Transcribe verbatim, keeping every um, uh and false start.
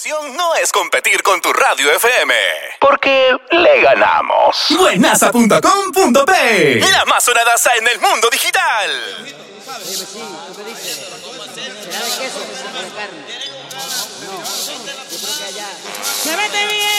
pasión no es competir con tu radio F M, porque le ganamos. Buenaza punto com punto pe, la más sonada en el mundo digital. Oye, sí, ¿tú qué dices? ¿Será de queso o de carne? No, yo creo que allá... ¡Se mete bien!